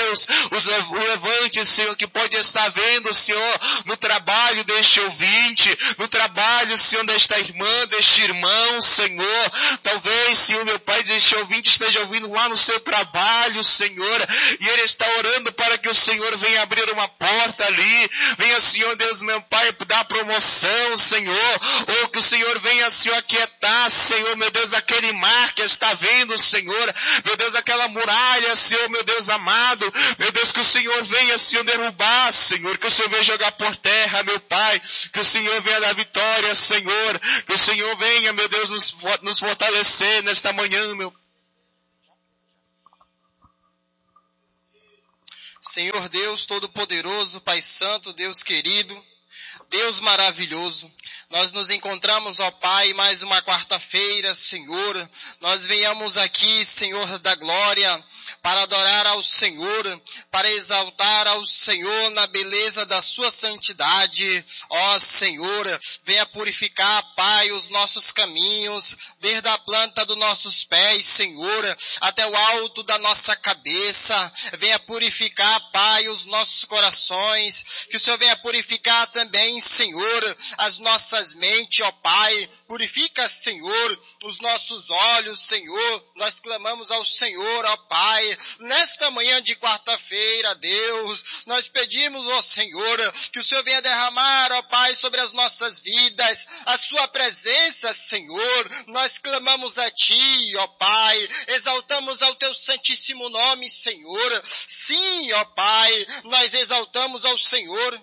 Deus, o levante, Senhor, que pode estar vendo, Senhor, no trabalho deste ouvinte, no trabalho, Senhor, desta irmã, deste irmão, Senhor. Talvez, Senhor, meu Pai, este ouvinte esteja ouvindo lá no seu trabalho, Senhor, e ele está orando para que o Senhor venha abrir uma porta ali, venha, Senhor Deus, meu Pai, dar promoção, Senhor, ou que o Senhor venha, Senhor, aquietar, Senhor, meu Deus, aquele mar que está vendo, Senhor, meu Deus, aquela muralha, Senhor, meu Deus amado, meu Deus, que o Senhor venha, Senhor, derrubar, Senhor, que o Senhor venha jogar por terra, meu Pai, que o Senhor venha dar vitória, Senhor, que o Senhor venha, meu Deus, nos fortalecer nesta manhã, meu Senhor Deus Todo-Poderoso, Pai Santo, Deus querido, Deus maravilhoso, nós nos encontramos, ó Pai, mais uma quarta-feira, Senhor, nós venhamos aqui, Senhor da glória, para adorar ao Senhor, para exaltar ao Senhor na beleza da sua santidade. Ó Senhor, venha purificar, Pai, os nossos caminhos, desde a planta dos nossos pés, Senhor, até o alto da nossa cabeça. Venha purificar, Pai, os nossos corações, que o Senhor venha purificar também, Senhor, as nossas mentes, ó Pai. Purifica, Senhor, os nossos olhos, Senhor. Nós clamamos ao Senhor, ó Pai, nesta manhã de quarta-feira, Deus, nós pedimos, ó Senhor, que o Senhor venha derramar, ó Pai, sobre as nossas vidas, a sua presença, Senhor. Nós clamamos a Ti, ó Pai, exaltamos ao Teu santíssimo nome, Senhor. Sim, ó Pai, nós exaltamos ao Senhor.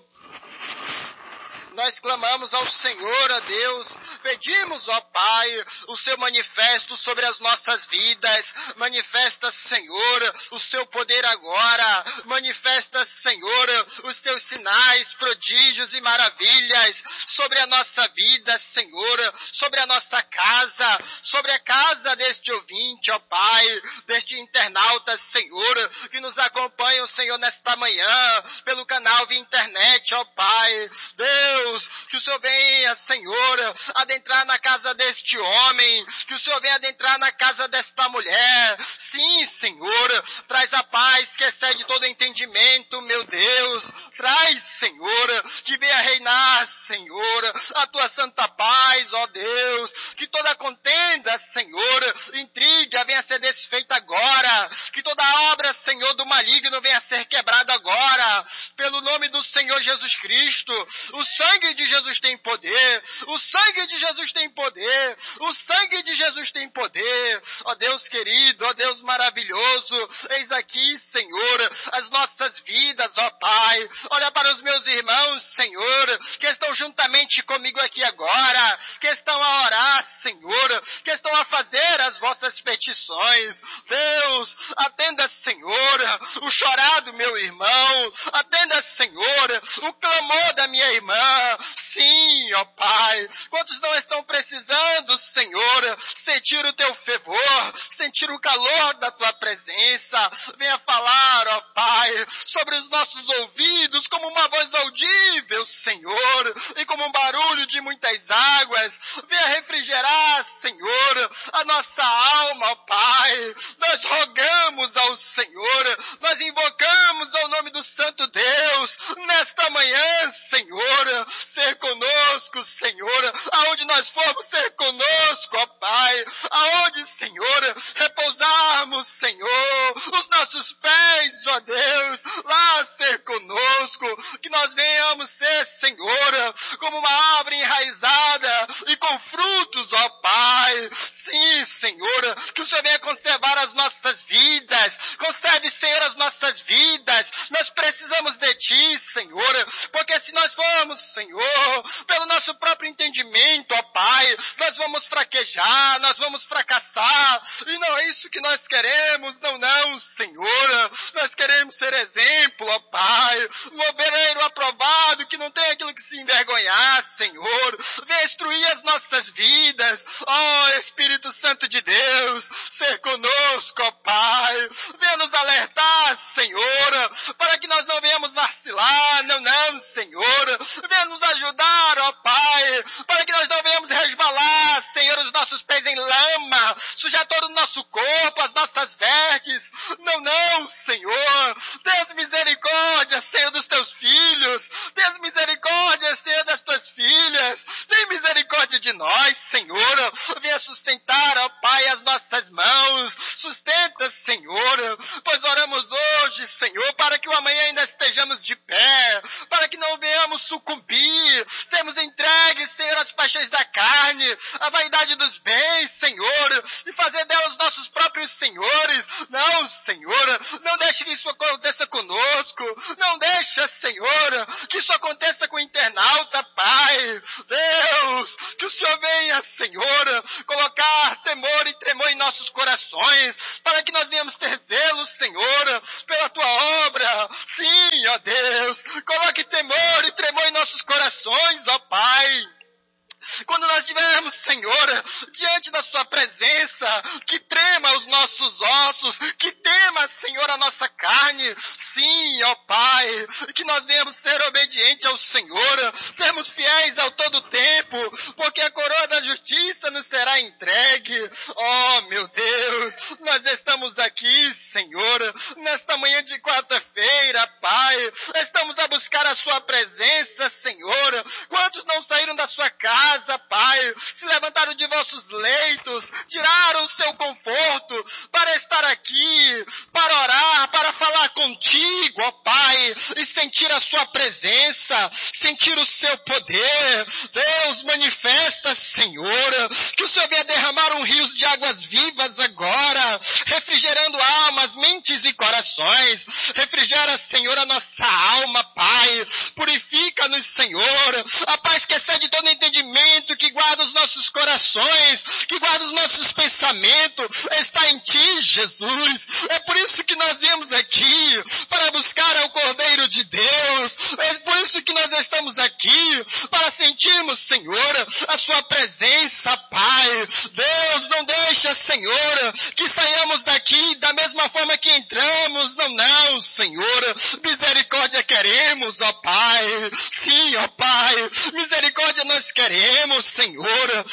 Nós clamamos ao Senhor, ó Deus, pedimos, ó Pai, o Seu manifesto sobre as nossas vidas. Manifesta, Senhor, o Seu poder agora. Manifesta, Senhor, os Teus sinais, prodígios e maravilhas sobre a nossa vida, Senhor, sobre a nossa casa, sobre a casa deste ouvinte, ó Pai, deste internauta, Senhor, que nos acompanha, Senhor, nesta manhã, pelo canal via internet, ó Pai. Deus, que o Senhor venha, Senhor, adentrar na casa deste homem, que o Senhor venha adentrar na casa desta mulher. Sim, Senhor, traz a paz que excede todo entendimento, meu Deus. Traz, Senhor, que venha reinar, Senhor, a Tua santa paz, ó Deus. Que toda contenda, Senhor, intriga venha ser desfeita agora. Que toda obra, Senhor, do maligno venha ser quebrada agora. Pelo nome do Senhor Jesus Cristo. O sangue de Jesus tem poder. O sangue de Jesus tem poder. O sangue de Jesus tem poder. Ó Deus querido, ó Deus maravilhoso, eis aqui, Senhor, as nossas vidas, ó Pai. Olha para os meus irmãos, Senhor, que estão juntamente comigo aqui agora, que estão a orar, Senhor, que estão a fazer as vossas petições. Deus, atenda, Senhor, o chorar do meu irmão. Atenda, Senhor, o clamor da minha irmã. Sim, ó Pai, quantos não estão precisando, Senhor, sentir o Teu fervor, sentir o calor da Tua presença. Venha falar, ó Pai, sobre os nossos ouvidos como uma voz audível, Senhor, e como um barulho de muitas águas. Venha refrigerar, Senhor, a nossa alma, ó Pai. Nós rogamos ao Senhor, nós invocamos ao nome do Santo Deus, nesta manhã, Senhor, ser conosco, Senhor, aonde nós formos, ser conosco, ó Pai, aonde, Senhor, repousarmos, Senhor, os nossos pés, ó Deus, lá ser conosco, que nós venhamos ser, Senhor, como uma árvore enraizada e com frutos, ó Pai. Sim, Senhor, que o Senhor venha conservar as nossas vidas, conserve, Senhor, as nossas vidas. Nós precisamos de Ti, Senhor, porque se nós formos, Senhor, pelo nosso próprio entendimento, ó Pai, nós vamos fraquejar, nós vamos fracassar, e não é isso que nós queremos, não, Senhor. Nós queremos ser exemplo, ó Pai, um obreiro aprovado que não tem aquilo que se envergonhar, Senhor. Venha instruir as nossas vidas, ó Espírito Santo de Deus, ser conosco, ó Pai. Venha nos alertar, Senhor, para que nós não venhamos vacilar, não, Senhor. Venha nos ajudar, ó Pai, para que nós não venhamos resvalar, Senhor, os nossos pés em lama, sujar todo o nosso corpo, as nossas vestes. Não, Senhor. Deus, misericórdia, Senhor, dos teus filhos. Deus, misericórdia, Senhor, das tuas filhas. Tem misericórdia de nós, Senhor. Venha sustentar, ó Pai, as nossas mãos. Sustenta, Senhor, pois oramos hoje, Senhor, para que o amanhã ainda estejamos de pé, para que não venhamos sucumbir, sermos entregues, Senhor, às paixões da carne, à vaidade dos bens, Senhor, e fazer delas nossos próprios senhores. Não, Senhor, não deixe que isso aconteça conosco, não deixa, Senhor, que isso aconteça com o internauta, Pai. Deus, que o Senhor venha, Senhor, colocar temor e tremor em nossos corações, para que nós venhamos ter zelo, Senhor, pela tua obra. Sim, ó Deus, coloque temor e tremor em nossos corações, ó Pai. Quando nós estivermos, Senhor, diante da sua presença, que trema os nossos ossos, que tema, Senhor, a nossa carne. Sim, ó Pai, que nós venhamos ser obedientes ao Senhor, sermos fiéis ao todo tempo, porque a coroa da justiça nos será entregue. Oh, meu Deus, nós estamos aqui, Senhor, nesta manhã de quarta-feira, Pai, estamos a buscar a sua presença, Senhor. Quantos não saíram da sua casa, Pai, se levantaram de vossos leitos, tiraram o seu conforto para estar aqui, para orar, para falar contigo, ó Pai, e sentir a sua presença, sentir o seu poder. Deus, manifesta, Senhor, que o Senhor venha derramar rios de águas vivas agora, refrigerando almas, mentes e corações. Refrigera, Senhor, a nossa alma, Pai, purifica-nos, Senhor, a paz que excede todo entendimento, que guarda os nossos corações, que guarda os nossos pensamentos, está em Ti, Jesus. É por isso que nós viemos aqui, para buscar ao Cordeiro de Deus. É por isso que nós estamos aqui, para sentirmos, Senhor, a Sua presença, Pai. Deus, não deixa, Senhor, que saiamos daqui da mesma forma que entramos. Não, Senhor. Misericórdia queremos, ó Pai. Sim, ó Pai. Misericórdia nós queremos, Senhor.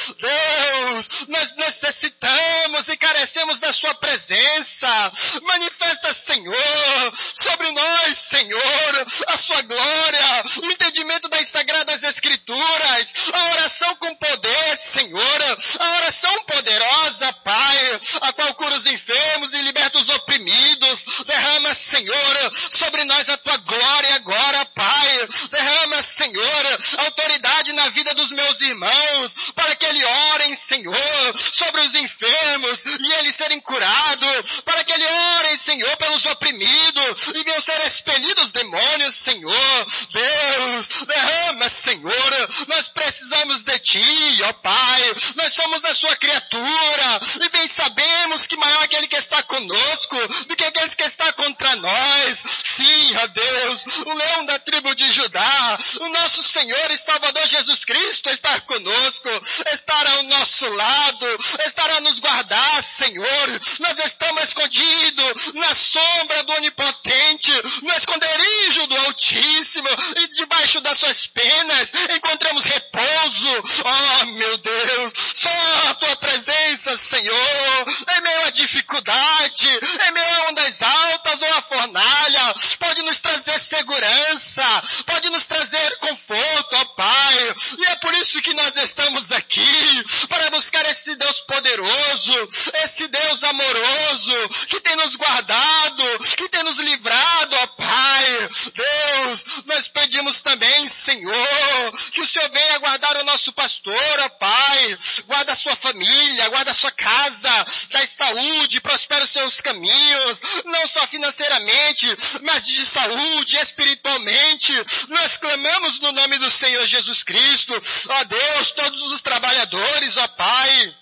Deus, nós necessitamos e carecemos da Sua presença. Manifesta, Senhor, sobre nós, Senhor, a Sua glória, o entendimento das Sagradas Escrituras, a oração com poder, Senhor, a oração poderosa, Pai, a qual cura os enfermos e liberta os oprimidos. Derrama, Senhor, sobre nós a Tua glória agora, Pai. Derrama, Senhor, autoridade na vida dos meus irmãos, para que eles orem, Senhor, sobre os enfermos e eles serem curados, para que eles orem, Senhor, pelos oprimidos e venham ser expelidos os demônios, Senhor. Deus, derrama, Senhor, nós precisamos de Ti, ó Pai, nós somos a Sua criatura e bem sabemos que maior é aquele que está conosco do que aqueles que está contra nós. Sim, ó Deus, o leão da tribo de Judá, o nosso Senhor e Salvador Jesus Cristo está conosco, estará ao nosso lado, estará a nos guardar, Senhor. Nós estamos escondidos na sombra do Onipotente, no esconderijo do Altíssimo, e debaixo das Suas penas encontramos repouso. Oh, meu Deus, só a Tua presença, Senhor, em meio à dificuldade, em meio a ondas altas ou a fornalha, pode nos trazer segurança, pode nos trazer conforto, ó Pai. E é por isso que nós estamos aqui, para buscar esse Deus poderoso, esse Deus amoroso, que tem nos guardado, que tem nos livrado, ó Pai. Deus, nós pedimos também, Senhor, que o Senhor venha guardar o nosso pastor, ó Pai. Guarda a sua família, guarda a sua casa, dá saúde, prospera os seus caminhos, não só financeiramente, mas de saúde, espiritualmente. Nós clamamos no nome do Senhor Jesus Cristo, ó Deus, todos os trabalhadores, ó Pai,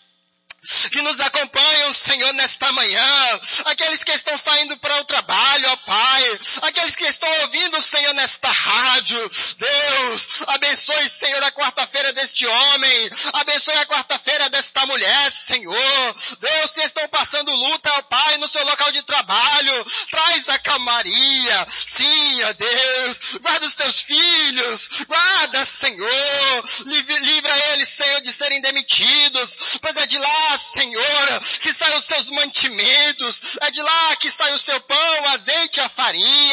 que nos acompanham, Senhor, nesta manhã, aqueles que estão saindo para o trabalho, ó Pai, aqueles que estão ouvindo, Senhor, nesta rádio. Deus, abençoe, Senhor, a quarta-feira deste homem, abençoe a quarta-feira desta mulher, Senhor. Deus, se estão passando luta, ó Pai, no seu local de trabalho, traz a calmaria. Sim, ó Deus, guarda os teus filhos, guarda, Senhor, livra eles, Senhor, de serem demitidos, pois é de lá, Senhor, que saem os seus mantimentos, é de lá que sai o seu pão, o azeite e a farinha.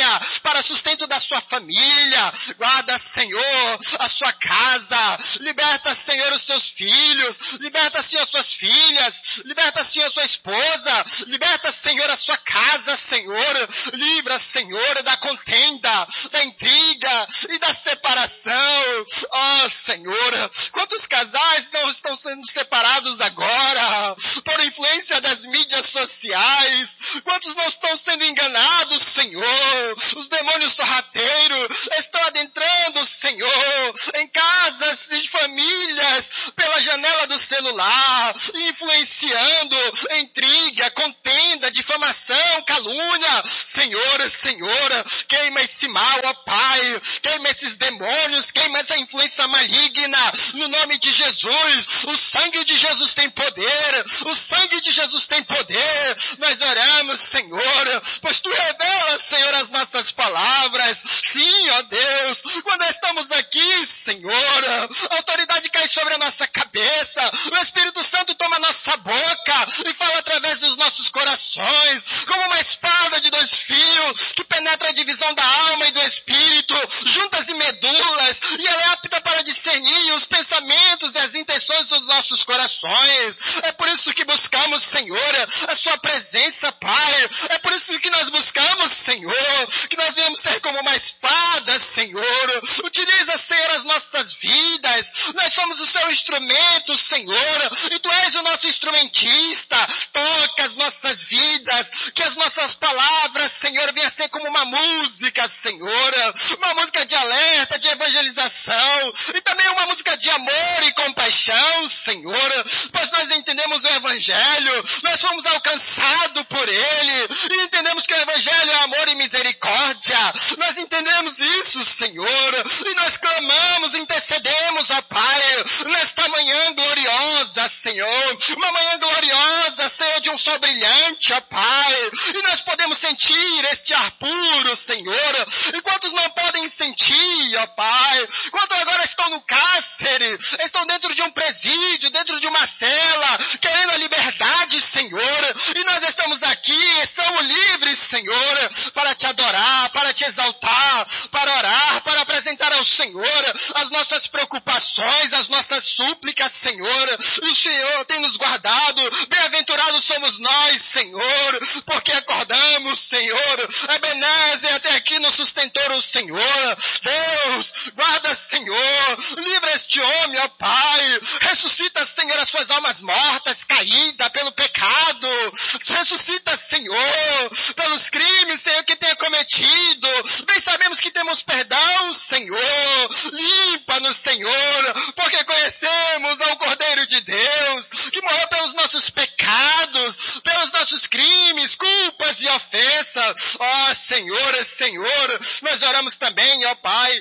para sustento da sua família. Guarda, Senhor, a sua casa. Liberta, Senhor, os seus filhos. Liberta, Senhor, as suas filhas. Liberta, Senhor, a sua esposa. Liberta, Senhor, a sua casa, Senhor. Livra, Senhor, da contenda, da intriga e da separação. Ó, Senhor, quantos casais não estão sendo separados agora por influência das mídias sociais? Quantos não estão sendo enganados, Senhor? Os demônios sorrateiros estão adentrando, Senhor, em casas de famílias pela janela do celular, influenciando intriga, contenda, difamação, calúnia. Senhor, Senhor, queima esse mal, ó Pai, queima esses demônios, queima essa influência maligna, no nome de Jesus. O sangue de Jesus tem poder, o sangue de Jesus tem poder. Nós oramos, Senhor, pois Tu revelas, Senhor, as nossas palavras. Sim, ó Deus, quando estamos aqui, Senhor, a autoridade cai sobre a nossa cabeça, o Espírito Santo toma a nossa boca e fala através dos nossos corações, como uma espada de 2 fios, que penetra a divisão da alma e do espírito, juntas e medulas, e ela é apta para discernir os pensamentos e as intenções dos nossos corações. É por isso que buscamos, Senhor, a Sua presença, Pai. É por isso que nós buscamos, Senhor, que nós viemos ser como uma espada, Senhor. Utiliza, Senhor, as nossas vidas. Nós somos o Seu instrumento, Senhor, e Tu és o nosso instrumentista. Toca as nossas vidas, que as nossas palavras, Senhor, venham a ser como uma música, Senhor, uma música de alerta, de evangelização, e também uma música de amor e compaixão, Senhor, pois nós entendemos o Evangelho, nós fomos alcançados por Ele, e entendemos que o Evangelho é amor e misericórdia. Nós entendemos isso, Senhor, e nós clamamos, intercedemos, ó Pai, nesta manhã gloriosa, Senhor, uma manhã gloriosa, Senhor, de um sol brilhante, ó Pai, e nós podemos sentir este ar puro, Senhor, e quantos não podem sentir, ó Pai, quantos agora estão no cárcere, estão dentro de um presídio, dentro de uma cela, querendo a liberdade, Senhor, e nós estamos aqui, estamos livres, Senhor, para Te adorar, para Te exaltar, para orar, para apresentar ao Senhor as nossas preocupações, as nossas súplicas, Senhor, e o Senhor tem nos guardado. Bem-aventurados somos nós, Senhor, porque acordamos, Senhor. Ebenezer até aqui nos sustentou o Senhor. Deus, guarda, Senhor, livra este homem, ó Pai, ressuscita, Senhor, as suas almas mortas, caídas pelo pecado, ressuscita, Senhor, pelos crimes, Senhor, que tenha cometido. Bem sabemos que temos perdão, Senhor, limpa-nos, Senhor, porque conhecemos ao Cordeiro de Deus, que morreu pelos nossos pecados, pelos nossos crimes, culpas e ofensas. Ó Senhor, Senhor, nós oramos também, ó Pai,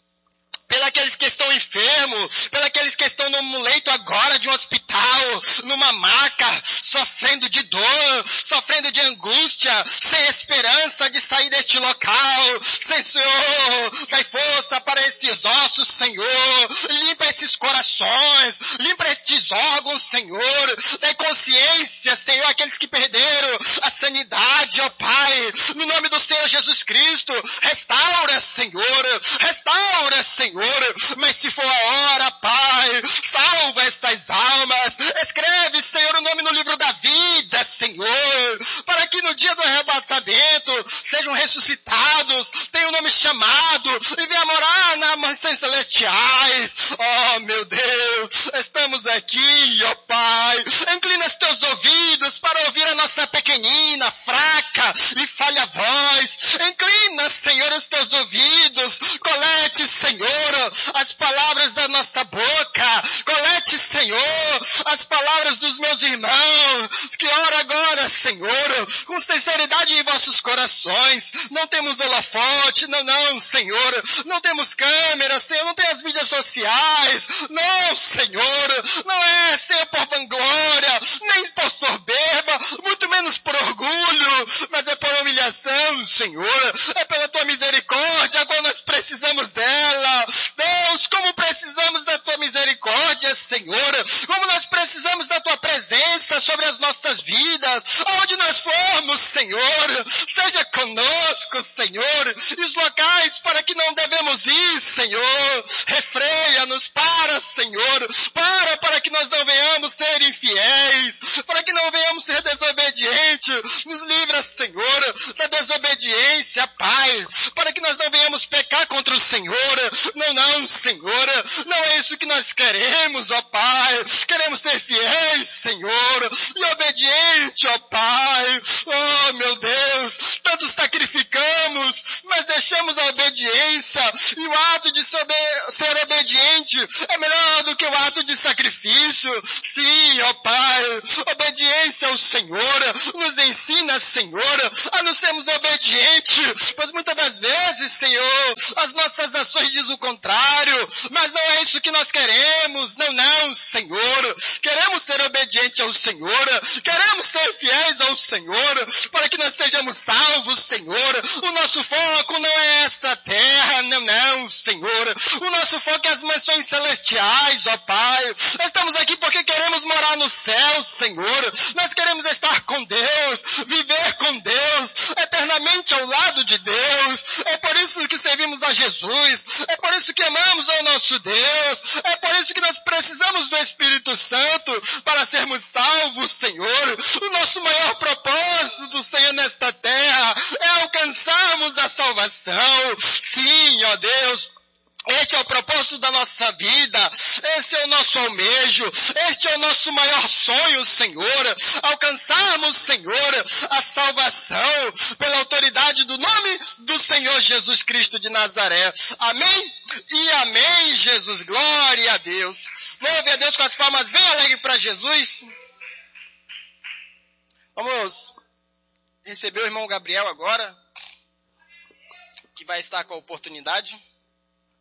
pelos que estão enfermos, pelos que estão no leito agora de um hospital, numa maca, sofrendo de dor, sofrendo de angústia, sem esperança de sair deste local. Senhor, dai força para esses ossos, Senhor, limpa esses corações, limpa estes órgãos, Senhor, dai consciência, Senhor, àqueles que perderam a sanidade, ó Pai, no nome do Senhor Jesus Cristo, restaura, Senhor, mas se for a hora, Pai, salva essas almas, escreve, Senhor, o nome no livro da vida, Senhor, para que no dia do arrebatamento sejam ressuscitados, tenham o nome chamado e venham morar nas mansões celestiais. Oh, meu Deus, estamos aqui, ó Pai, inclina os teus ouvidos para ouvir a nossa pequenina, fraca e falha voz, inclina, Senhor, os teus ouvidos, colete, Senhor, as palavras da nossa boca, colete, Senhor, as palavras dos meus irmãos, que ora agora, Senhor, com sinceridade em vossos corações. Não temos holofote, não, Senhor, não temos câmera, Senhor, não tem as mídias sociais, não, Senhor, não é, Senhor, por vanglória, nem por soberba, muito menos por orgulho, mas é por humilhação, Senhor, é pela tua misericórdia, quando nós precisamos dela. Deus, como precisamos da tua misericórdia, Senhor, como nós precisamos da tua presença sobre as nossas vidas, aonde nós formos, Senhor, seja conosco, Senhor, e os locais para que não devemos ir, Senhor. Refreia-nos para, Senhor, para que nós não venhamos ser infiéis, para que não venhamos ser desobedientes. Nos livra, Senhor, da desobediência, Pai, para que nós não venhamos pecar contra o Senhor. Não, Senhor, não é isso que nós queremos, ó Pai. Queremos ser fiéis, Senhor, e obediente, ó Pai. Oh, meu Deus, tanto sacrificamos, mas deixamos a obediência, e o ato de ser obediente é melhor do que o ato de sacrifício. Sim, ó Pai, obediência ao Senhor, nos ensina, Senhor, a nos sermos obedientes, pois muitas das vezes, Senhor, as nossas ações dizem o contrário, mas não é isso que nós queremos. Não, Senhor, queremos ser obedientes ao Senhor, queremos ser fiéis ao Senhor, para que nós sejamos salvos, Senhor. O nosso foco não é esta terra, não, Senhor, o nosso foco é as mansões celestiais, ó Pai. Estamos aqui porque queremos morar no céu, Senhor, nós queremos estar com Deus, viver com Deus, eternamente ao lado de Deus. É por isso que servimos a Jesus, é por isso que amamos ao nosso Deus, é por isso que nós precisamos do Espírito Santo para sermos salvos, Senhor. O nosso maior propósito, Senhor, nesta terra é alcançarmos a salvação. Sim, ó Deus, este é o propósito da nossa vida, esse é o nosso almejo, este é o nosso maior sonho, Senhor, alcançarmos, Senhor, a salvação pela autoridade do nome do Senhor Jesus Cristo de Nazaré. Amém e amém, Jesus. Glória a Deus. Louve a Deus com as palmas bem alegres para Jesus. Vamos receber o irmão Gabriel agora, que vai estar com a oportunidade.